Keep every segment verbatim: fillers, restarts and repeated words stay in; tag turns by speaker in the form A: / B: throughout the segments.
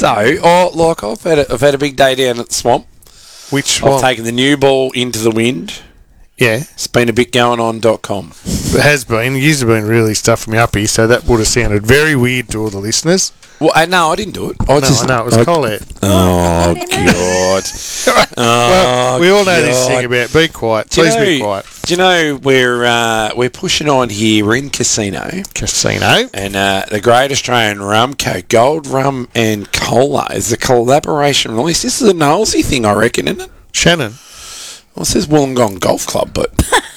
A: So, oh, like I've had a, I've had a big day down at the swamp.
B: Which
A: I've
B: one?
A: taken the new ball into the wind.
B: Yeah.
A: It's been a bit going on dot com.
B: It has been. You have been really stuffing me up here, so that would have sounded very weird to all the listeners.
A: Well, I, no, I didn't do it. I
B: No,
A: just,
B: I know, it was
A: I,
B: Colette.
A: Oh, God. Oh,
B: Well, we all know this
A: God.
B: thing about be quiet.
A: Do you
B: Please
A: know-
B: be quiet.
A: Do you know we're uh, we're pushing on here? We're in Casino,
B: Casino.
A: and uh, the Great Australian Rum Co. Gold Rum and Cola is a collaboration release. This is a Knowlesy thing, I reckon, isn't it?
B: Shannon.
A: Well, it says Wollongong Golf Club, but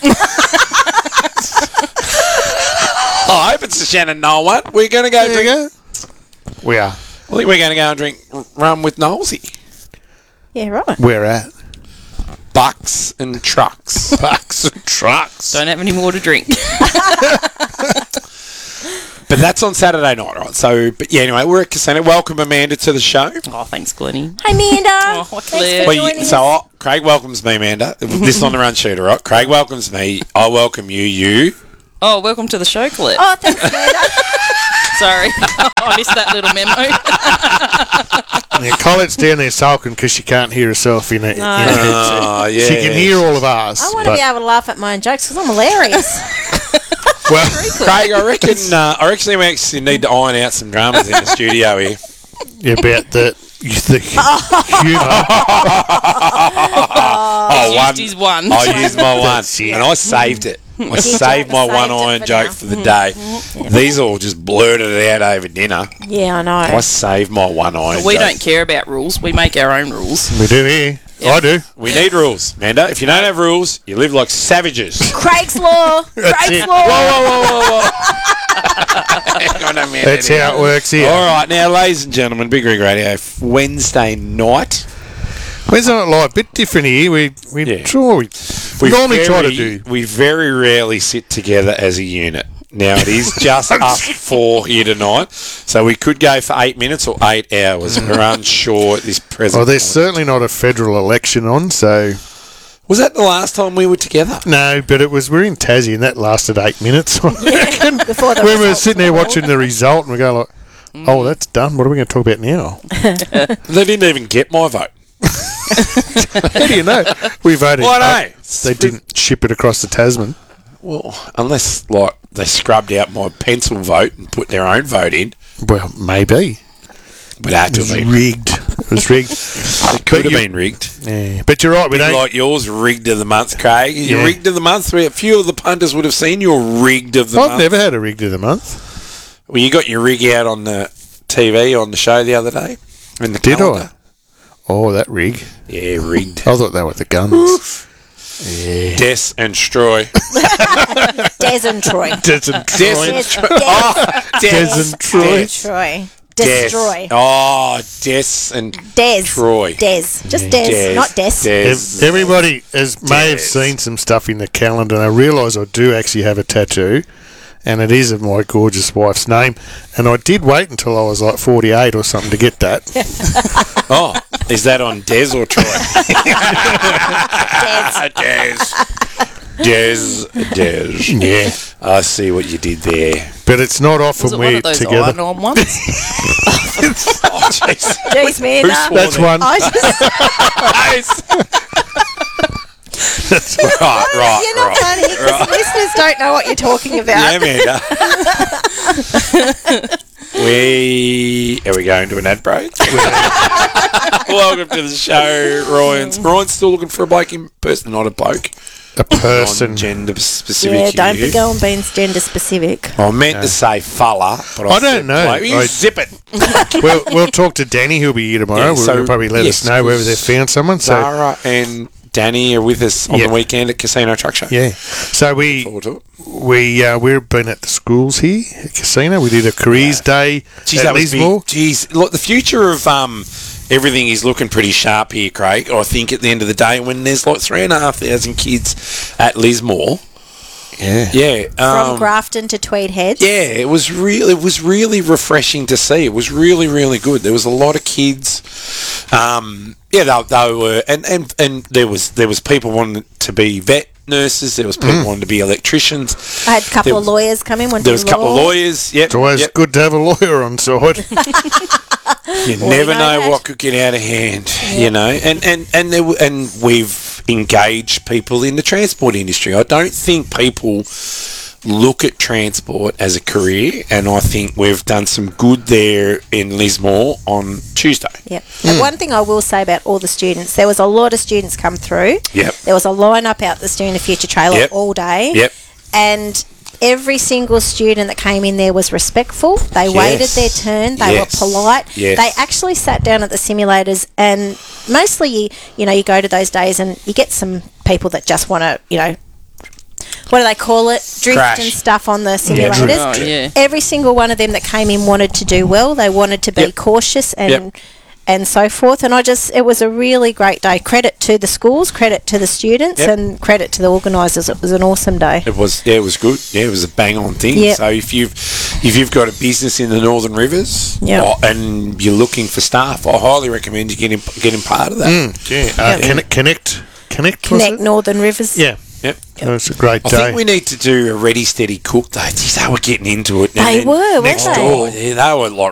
A: I hope it's the Shannon Knoll one. We're going to go
B: There
A: drink.
B: you go. We are.
A: I think we're going to go and drink rum with Knowlesy.
C: Yeah, right.
B: We're at.
A: Bucks and trucks.
B: Bucks and trucks.
D: Don't have any more to drink.
A: But that's on Saturday night, right? So, but yeah, anyway, we're at Casino. Welcome, Amanda, to the show.
D: Oh, thanks, Glennie.
C: Hi, Amanda.
D: Oh,
C: Thanks
D: Claire.
C: for
A: Well,
C: joining
A: you, so
C: us.
A: I, Craig welcomes me, Amanda. This is on the run shooter, right? Craig welcomes me. I welcome you. You.
D: Oh, welcome to the show, Colette.
C: Oh, thanks, Amanda.
D: Sorry, I missed that little memo.
B: Yeah, Colette's down there sulking because she can't hear herself in it.
D: No.
A: Oh, yeah.
B: She can hear all of us.
C: I want to
B: but-
C: be able to laugh at my own jokes because I'm hilarious.
B: Well,
A: Craig, I reckon. Uh, I reckon we actually need to iron out some dramas in the studio here.
B: yeah, about the, the humour.
A: Oh,
D: He's used his one.
A: I used my one,
B: That's it.
A: and I saved it. I
C: Did
A: saved
C: you?
A: my
C: Saved
A: one
C: it
A: iron
C: for
A: joke
C: now.
A: for the day. These all just blurted it out over dinner.
C: Yeah, I know.
A: I saved my one iron.
D: We
A: joke.
D: don't care about rules. We make our own rules.
B: We do here. I do.
A: We need rules, Amanda. If you don't have rules, you live like savages.
C: Craig's Law. Craig's
B: it.
C: Law.
A: Whoa, whoa, whoa, whoa, whoa. Hang on, Amanda.
B: That's how it works here.
A: All right, now, ladies and gentlemen, Big Rig Radio, Wednesday night.
B: Wednesday Night Live, a bit different here. We we
A: Yeah.
B: try, we, we normally try to
A: very-
B: do.
A: We very rarely sit together as a unit. Now, it is just us four here tonight, so we could go for eight minutes or eight hours. We're unsure at this present
B: Well, there's
A: point.
B: certainly not a federal election on, so
A: Was that the last time we were together?
B: no. But it was we're in Tassie, and that lasted eight minutes. I reckon.
C: Before the
B: when we were
C: results
B: sitting there
C: were
B: watching the result, and we go like, "Oh, that's done. What are we going to talk about now?"
A: They didn't even get my vote.
B: How do you know? We voted.
A: Well,
B: uh,
A: I know.
B: They didn't ship it across the Tasman.
A: Well, unless, like, they scrubbed out my pencil vote and put their own vote in.
B: Well, maybe.
A: But it had
B: It
A: to
B: was
A: have been.
B: rigged. It was rigged.
A: It could have
B: you-
A: been rigged.
B: Yeah. But you're right. We don't.
A: Like yours, rigged of the month, Craig. You
B: Yeah.
A: rigged of the month. A few of the punters would have seen your rigged of the
B: I've
A: month.
B: never had a rigged of the month.
A: Well, you got your rig out on the T V on the show the other day. In the
B: Did
A: calendar.
B: I? Oh, that rig.
A: Yeah, rigged.
B: I thought they were the guns.
A: Des and Stroy.
C: Des and Troy.
B: Des and
A: Des
B: Troy.
C: Des,
A: and Troy.
C: Des,
A: Oh,
B: Des and Troy.
C: Des, Troy.
A: Des.
C: Destroy.
A: Oh, Des and
C: Des.
A: Troy.
C: Des. Just Des,
A: Des.
C: not Des.
A: Des.
B: Ev- Everybody has, may have
A: Des.
B: seen some stuff in the calendar, and I realise I do actually have a tattoo, and it is of my gorgeous wife's name. And I did wait until I was like forty-eight or something to get that.
A: Oh, is that on Des or Troy?
C: Des.
A: Des. Des. Des.
B: Yeah.
A: I see what you did there.
B: But it's not
D: Was
B: often
D: it one
B: we're
D: of those
B: together.
D: iron-on ones?
A: Oh, jeez.
C: Jeez, man.
A: Who
C: uh,
A: swore
B: That's
A: that?
B: one.
C: I just,
A: Right, right,
C: you're not
A: right.
C: funny because listeners don't know what you're talking about.
A: Yeah, Amanda. we are we going to an ad break? Welcome to the show, Ryan's. Ryan's still looking for a bloke in person, not a bloke.
B: A person.
A: Gender specific.
C: Yeah, don't
A: here.
C: be going being gender specific.
A: I meant to say fella, but I,
B: I don't
A: said
B: know.
A: bloke. You
B: I-
A: zip it.
B: we'll, we'll talk to Danny, who'll be here tomorrow.
A: Yeah,
B: We'll
A: so-
B: probably let
A: yes,
B: us know whether
A: because
B: they've found someone. So,
A: Zara and Danny are with us on
B: Yep.
A: the weekend at Casino Truck Show.
B: yeah. So we
A: Forward to it.
B: we uh, we've been at the schools here at Casino. We did a careers day
A: Geez,
B: at
A: that was big.
B: Lismore.
A: Geez, look, the future of um, everything is looking pretty sharp here, Craig. I think at the end of the day, when there's like three and a half thousand kids at Lismore,
B: Yeah.
A: yeah,
C: From
A: um,
C: Grafton to Tweed Heads.
A: yeah, it was really, it was really refreshing to see. It was really, really good. There was a lot of kids. Um, yeah, they, they were, and, and and there was there was people wanting to be vet nurses. There was people wanting to be electricians.
C: I had a couple
A: There-
C: of lawyers come in. One
A: There was a
C: did
A: couple of
C: law.
A: lawyers. Yep.
B: It's always
A: yep.
B: good to have a lawyer on side.
A: You
C: Well,
A: never
C: you know
A: know
C: that.
A: what could get out of hand, you know. And and and there, w- and we've engaged people in the transport industry. I don't think people look at transport as a career, and I think we've done some good there in Lismore on Tuesday.
C: Yep. And one thing I will say about all the students, there was a lot of students come through.
A: Yep.
C: There was a line-up out the Student of Future trailer
A: Yep.
C: all day.
A: Yep.
C: And every single student that came in there was respectful. They waited
A: Yes.
C: their turn. They
A: Yes.
C: were polite.
A: Yes.
C: They actually sat down at the simulators, and mostly, you, you know, you go to those days and you get some people that just want to, you know, what do they call it? Drift
A: Crash.
C: and stuff on the
B: Yeah,
C: simulators.
B: drift.
D: Oh, yeah.
C: Every single one of them that came in wanted to do well. They wanted to be
A: Yep.
C: cautious and
A: Yep.
C: and so forth. And I just, it was a really great day. Credit to the schools, credit to the students,
A: Yep.
C: and credit to the organisers. It was an awesome day.
A: It was yeah, it was good. Yeah, it was a bang on thing.
C: Yep.
A: So if you've if you've got a business in the Northern Rivers
C: Yep.
A: oh, and you're looking for staff, I highly recommend you getting getting part of that.
B: Mm, yeah. Uh, connect, connect, connect. was
C: Connect
B: it?
C: Northern Rivers.
B: Yeah.
A: Yep.
B: It was a great
A: I
B: day.
A: think we need to do a ready, steady cook. Though, Geez, they were getting into it. And
C: They
A: then
C: were, weren't
A: next
C: they?
A: door. Yeah, they were like